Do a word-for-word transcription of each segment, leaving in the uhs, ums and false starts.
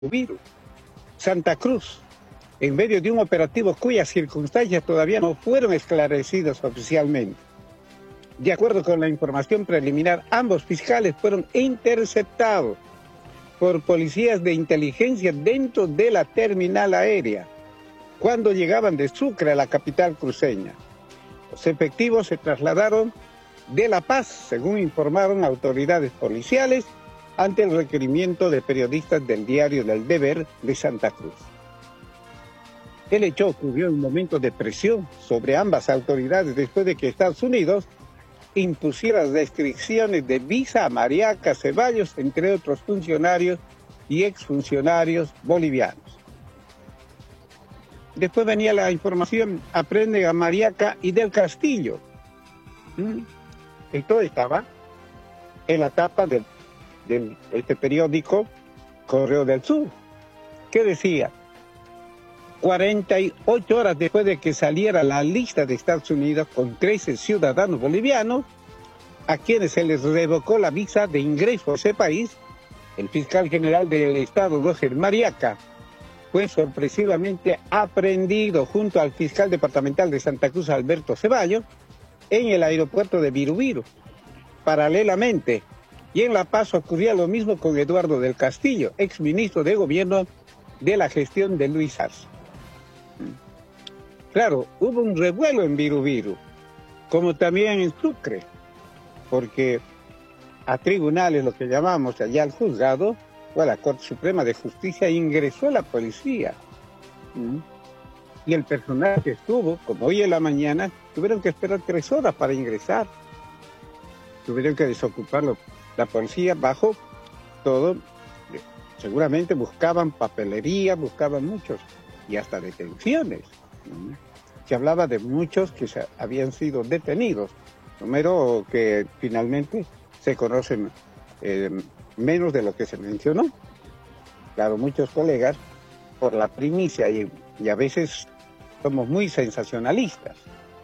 Biru, Santa Cruz, en medio de un operativo cuyas circunstancias todavía no fueron esclarecidas oficialmente. De acuerdo con la información preliminar, ambos fiscales fueron interceptados por policías de inteligencia dentro de la terminal aérea, cuando llegaban de Sucre a la capital cruceña. Los efectivos se trasladaron de La Paz, según informaron autoridades policiales, ante el requerimiento de periodistas del diario del Deber de Santa Cruz. El hecho ocurrió en un momento de presión sobre ambas autoridades después de que Estados Unidos impusiera restricciones de visa a Mariaca Ceballos, entre otros funcionarios y exfuncionarios bolivianos. Después venía la información, aprenden a Mariaca y del Castillo. ¿Mm? Esto estaba en la tapa de, de este periódico Correo del Sur, que decía: cuarenta y ocho horas después de que saliera la lista de Estados Unidos con trece ciudadanos bolivianos, a quienes se les revocó la visa de ingreso a ese país, el fiscal general del estado, Roger Mariaca, fue sorpresivamente aprehendido junto al fiscal departamental de Santa Cruz, Alberto Ceballos, en el aeropuerto de Biru Biru. Paralelamente, y en La Paz ocurría lo mismo con Eduardo del Castillo, exministro de gobierno de la gestión de Luis Arce. Claro, hubo un revuelo en Biru Biru, como también en Sucre, porque a tribunales, lo que llamamos allá al juzgado, o a la Corte Suprema de Justicia, ingresó la policía. ¿Mm? Y el personal que estuvo, como hoy en la mañana, tuvieron que esperar tres horas para ingresar. Tuvieron que desocuparlo. La policía bajo todo, seguramente buscaban papelería, buscaban muchos, y hasta detenciones. ¿Mm? Se hablaba de muchos que se habían sido detenidos, número que finalmente se conocen eh, menos de lo que se mencionó. Claro, muchos colegas, por la primicia, y, y a veces somos muy sensacionalistas.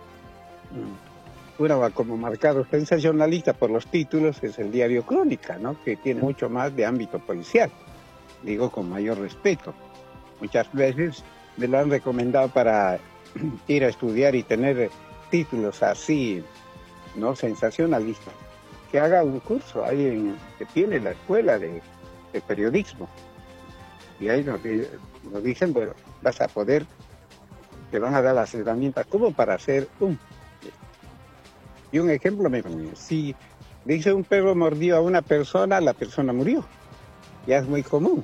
Uno como marcado sensacionalista por los títulos es el diario Crónica, ¿no?, que tiene mucho más de ámbito policial, digo con mayor respeto. Muchas veces me lo han recomendado para ir a estudiar y tener títulos así, ¿no?, sensacionalistas, que haga un curso ahí en, que tiene la escuela de, de periodismo. Y ahí nos, nos dicen, bueno, vas a poder, te van a dar las herramientas como para hacer un... Y un ejemplo, me si dice un perro mordió a una persona, la persona murió. Ya es muy común.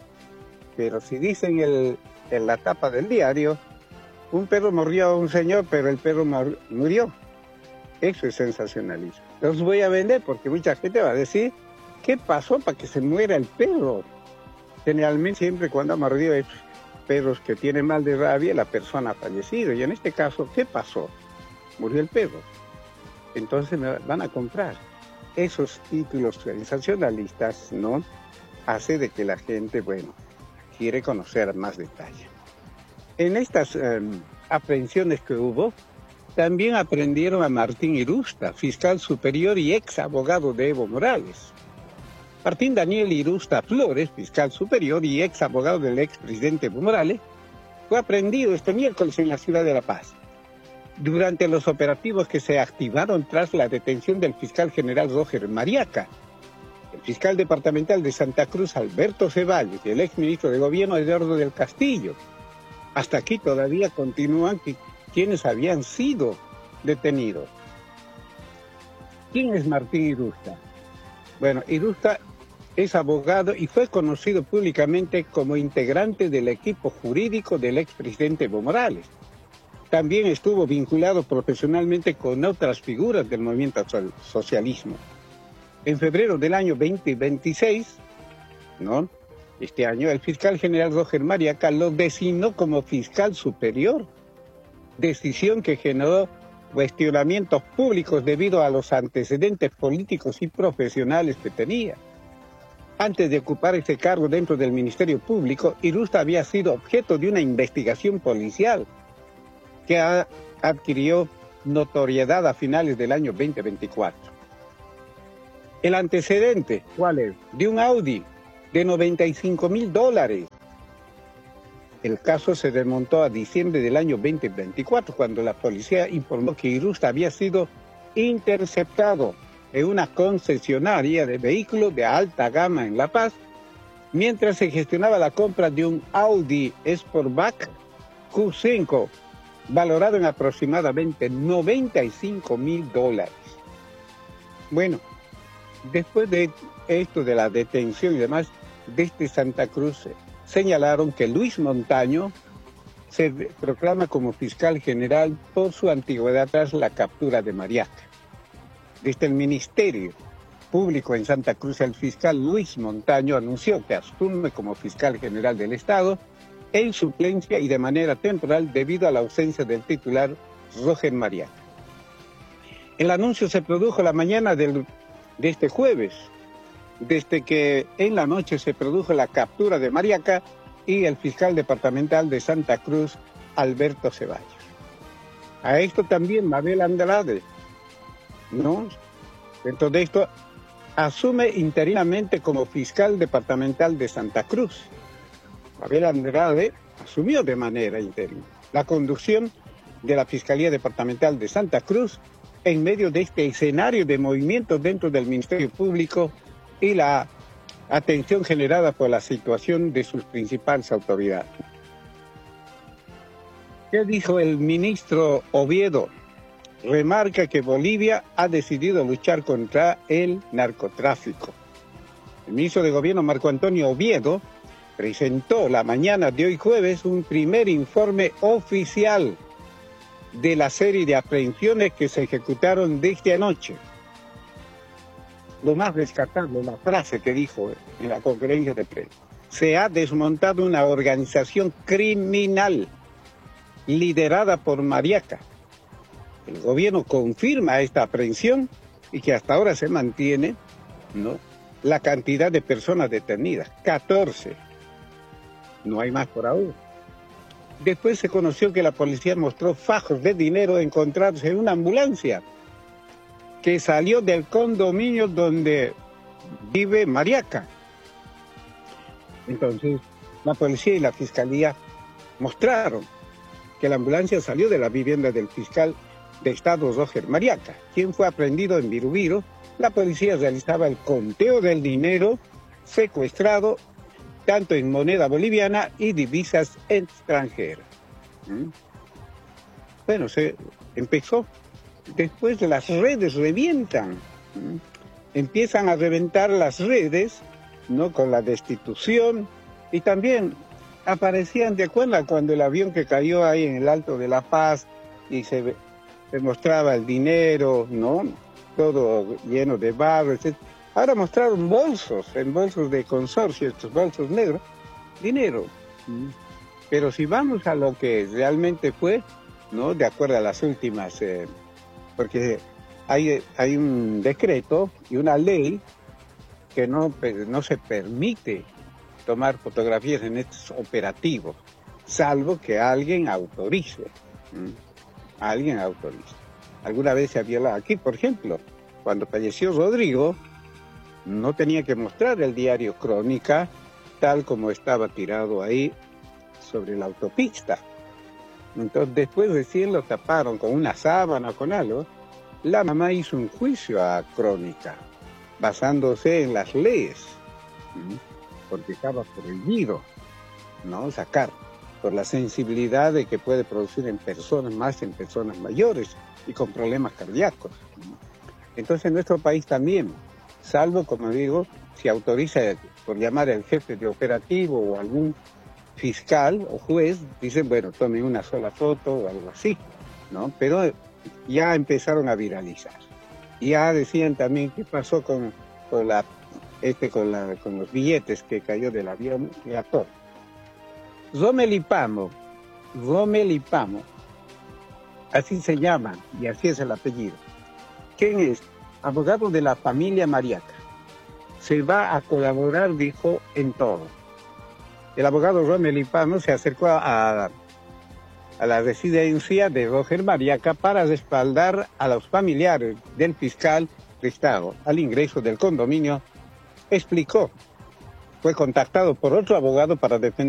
Pero si dicen el, en la tapa del diario, un perro mordió a un señor, pero el perro murió, eso es sensacionalismo. Los voy a vender porque mucha gente va a decir, ¿qué pasó para que se muera el perro? Generalmente siempre cuando ha mordido es perros que tienen mal de rabia, la persona ha fallecido. Y en este caso, ¿qué pasó? Murió el perro. Entonces me van a comprar. Esos títulos sensacionalistas, ¿no?, hace de que la gente, bueno, quiere conocer más detalle. En estas eh, aprehensiones que hubo, también aprendieron a Martín Irusta, fiscal superior y ex abogado de Evo Morales. Martín Daniel Irusta Flores, fiscal superior y ex abogado del expresidente Evo Morales, fue aprehendido este miércoles en la ciudad de La Paz, durante los operativos que se activaron tras la detención del fiscal general Roger Mariaca, el fiscal departamental de Santa Cruz Alberto Ceballos y el exministro de gobierno Eduardo del Castillo. Hasta aquí todavía continúan que, quienes habían sido detenidos. ¿Quién es Martín Irusta? Bueno, Irusta es abogado y fue conocido públicamente como integrante del equipo jurídico del expresidente Evo Morales. También estuvo vinculado profesionalmente con otras figuras del movimiento socialismo. En febrero del año veinte veintiséis, ¿no?, este año, el fiscal general Roger Mariaca lo designó como fiscal superior, decisión que generó cuestionamientos públicos debido a los antecedentes políticos y profesionales que tenía. Antes de ocupar ese cargo dentro del Ministerio Público, Irusta había sido objeto de una investigación policial que ha, adquirió notoriedad a finales del año veinte veinticuatro. El antecedente, ¿cuál es? De un Audi de noventa y cinco mil dólares. El caso se remontó a diciembre del año dos mil veinticuatro, cuando la policía informó que Irusta había sido interceptado en una concesionaria de vehículos de alta gama en La Paz, mientras se gestionaba la compra de un Audi Sportback Q cinco, valorado en aproximadamente noventa y cinco mil dólares. Bueno, después de esto de la detención y demás, desde Santa Cruz señalaron que Luis Montaño se proclama como fiscal general por su antigüedad tras la captura de Mariaca. Desde el Ministerio Público en Santa Cruz, el fiscal Luis Montaño anunció que asume como fiscal general del Estado en suplencia y de manera temporal debido a la ausencia del titular Roger Mariaca. El anuncio se produjo la mañana del, de este jueves, desde que en la noche se produjo la captura de Mariaca y el fiscal departamental de Santa Cruz, Alberto Ceballos. A esto también Mabel Andrade, ¿no? Dentro de esto, asume interinamente como fiscal departamental de Santa Cruz. Mabel Andrade asumió de manera interina la conducción de la Fiscalía Departamental de Santa Cruz en medio de este escenario de movimientos dentro del Ministerio Público y la atención generada por la situación de sus principales autoridades. ¿Qué dijo el ministro Oviedo? Remarca que Bolivia ha decidido luchar contra el narcotráfico. El ministro de Gobierno, Marco Antonio Oviedo, presentó la mañana de hoy jueves un primer informe oficial de la serie de aprehensiones que se ejecutaron desde anoche. Lo más rescatable, la frase que dijo en la conferencia de prensa: se ha desmontado una organización criminal liderada por Mariaca. El gobierno confirma esta aprehensión y que hasta ahora se mantiene, ¿no?, la cantidad de personas detenidas, catorce. No hay más por ahora. Después se conoció que la policía mostró fajos de dinero encontrados en una ambulancia que salió del condominio donde vive Mariaca. Entonces, la policía y la fiscalía mostraron que la ambulancia salió de la vivienda del fiscal de Estado Roger Mariaca, quien fue aprehendido en Virubiru. La policía realizaba el conteo del dinero secuestrado, tanto en moneda boliviana y divisas extranjeras. ¿Mm? Bueno, se empezó. Después las redes revientan. ¿Mm? Empiezan a reventar las redes, ¿no?, con la destitución, y también aparecían, ¿te acuerdas cuando el avión que cayó ahí en el Alto de La Paz y se, se mostraba el dinero, ¿no?, todo lleno de barro, etcétera? Ahora mostraron bolsos, en bolsos de consorcio, estos bolsos negros, dinero. ¿Mm? Pero si vamos a lo que realmente fue, ¿no?, de acuerdo a las últimas, eh, porque hay, hay un decreto y una ley que no, no se permite tomar fotografías en estos operativos, salvo que alguien autorice. ¿Mm? Alguien autorice. Alguna vez se había, aquí, por ejemplo, cuando falleció Rodrigo, no tenía que mostrar el diario Crónica tal como estaba tirado ahí sobre la autopista. Entonces, después recién lo taparon con una sábana o con algo. La mamá hizo un juicio a Crónica, basándose en las leyes, ¿sí?, porque estaba prohibido, ¿no?, sacar, por la sensibilidad de que puede producir en personas, más en personas mayores y con problemas cardíacos, ¿no? Entonces, en nuestro país también, salvo, como digo, si autoriza, por llamar al jefe de operativo o algún fiscal o juez, dicen, bueno, tomen una sola foto o algo así, ¿no? Pero ya empezaron a viralizar. Ya decían también qué pasó con, con, la, este, con, la, con los billetes que cayó del avión y a todo. Romelipamo, Romelipamo, así se llama y así es el apellido. ¿Quién es? Abogado de la familia Mariaca. Se va a colaborar, dijo, en todo. El abogado Romelipamo se acercó a, a la residencia de Roger Mariaca para respaldar a los familiares del fiscal de Estado al ingreso del condominio. Explicó fue contactado por otro abogado para defender